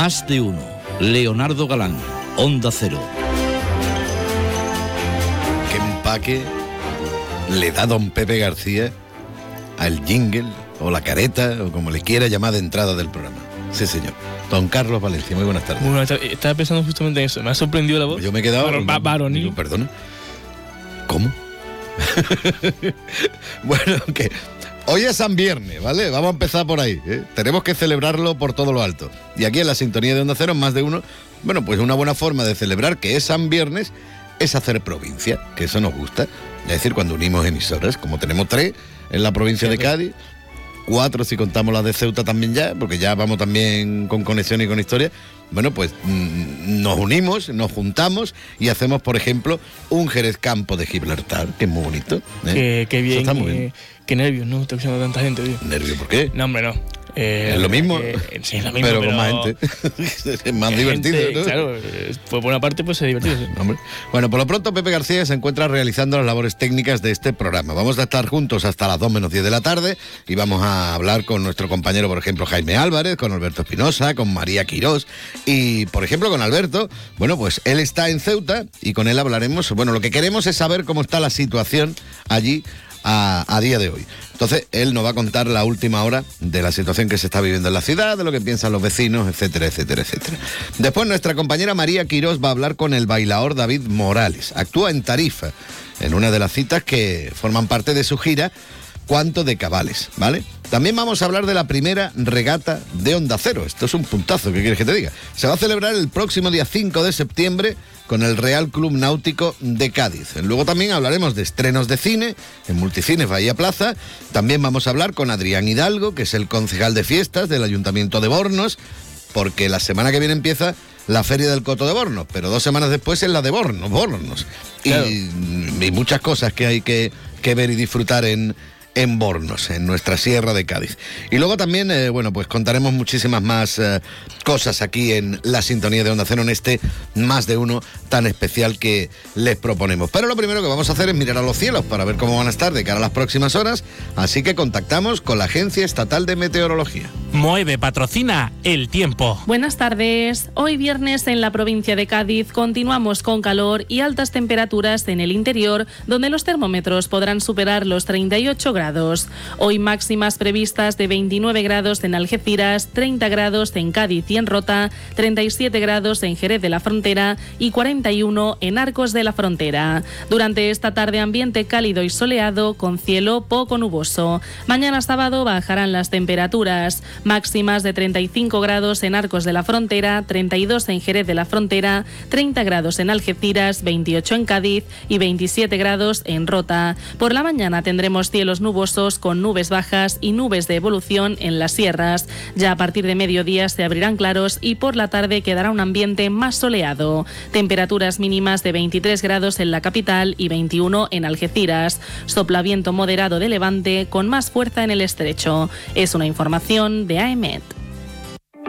Más de uno. Leonardo Galán, Onda Cero. ¿Qué empaque le da don Pepe García al jingle o la careta o como le quiera llamar de entrada del programa? Sí, señor. Don Carlos Valencia, muy buenas tardes. Muy buenas tardes. Estaba pensando justamente en eso. Me ha sorprendido la voz. Yo me he quedado... Varonil. Digo, perdona. ¿Cómo? Bueno, que hoy es San Viernes, ¿vale? Vamos a empezar por ahí, ¿eh? Tenemos que celebrarlo por todo lo alto. Y aquí en la sintonía de Onda Cero, Más de Uno, bueno, pues una buena forma de celebrar que es San Viernes es hacer provincia, que eso nos gusta. Es decir, cuando unimos emisoras, como tenemos 3 en la provincia de Cádiz, 4 si contamos las de Ceuta también ya, porque ya vamos también con conexión y con historia. Bueno, pues nos unimos, nos juntamos y hacemos, por ejemplo, un Jerez Campo de Gibraltar, que es muy bonito, ¿eh? Qué bien, está muy bien. Qué nervios, ¿no? Está escuchando tanta gente, tío. ¿Nervio por qué? No, hombre, no. ¿Es lo mismo? Sí, es lo mismo, pero con más gente. Es más divertido, gente, ¿no? Claro, pues por una parte pues es divertido. Sí. Hombre. Bueno, por lo pronto Pepe García se encuentra realizando las labores técnicas de este programa. Vamos a estar juntos hasta las 2 menos 10 de la tarde y vamos a hablar con nuestro compañero, por ejemplo, Jaime Álvarez, con Alberto Espinosa, con María Quirós y, por ejemplo, con Alberto. Bueno, pues él está en Ceuta y con él hablaremos. Bueno, lo que queremos es saber cómo está la situación allí a día de hoy. Entonces, él nos va a contar la última hora de la situación que se está viviendo en la ciudad, de lo que piensan los vecinos, etcétera, etcétera, etcétera. Después, nuestra compañera María Quirós va a hablar con el bailaor David Morales. Actúa en Tarifa, en una de las citas que forman parte de su gira Cuánto de Cabales, ¿vale? También vamos a hablar de la primera regata de Onda Cero. Esto es un puntazo, ¿qué quieres que te diga? Se va a celebrar el próximo día 5 de septiembre con el Real Club Náutico de Cádiz. Luego también hablaremos de estrenos de cine en Multicines Bahía Plaza. También vamos a hablar con Adrián Hidalgo, que es el concejal de fiestas del Ayuntamiento de Bornos, porque la semana que viene empieza la Feria del Coto de Bornos, pero 2 semanas después es la de Bornos. Claro. Y muchas cosas que hay que ver y disfrutar en Bornos, en nuestra sierra de Cádiz. Y luego también, bueno, pues contaremos muchísimas más cosas aquí en la sintonía de Onda Cero, en este Más de Uno tan especial que les proponemos. Pero lo primero que vamos a hacer es mirar a los cielos para ver cómo van a estar de cara a las próximas horas, así que contactamos con la Agencia Estatal de Meteorología. Moeve patrocina el tiempo. Buenas tardes. Hoy viernes en la provincia de Cádiz continuamos con calor y altas temperaturas en el interior, donde los termómetros podrán superar los 38 grados. Hoy máximas previstas de 29 grados en Algeciras, 30 grados en Cádiz y en Rota, 37 grados en Jerez de la Frontera y 41 en Arcos de la Frontera. Durante esta tarde ambiente cálido y soleado con cielo poco nuboso. Mañana sábado bajarán las temperaturas. Máximas de 35 grados en Arcos de la Frontera, 32 en Jerez de la Frontera, 30 grados en Algeciras, 28 en Cádiz y 27 grados en Rota. Por la mañana tendremos cielos nubosos con nubes bajas y nubes de evolución en las sierras. Ya a partir de mediodía se abrirán claros y por la tarde quedará un ambiente más soleado. Temperaturas mínimas de 23 grados en la capital y 21 en Algeciras. Sopla viento moderado de levante con más fuerza en el estrecho. Es una información de AEMET.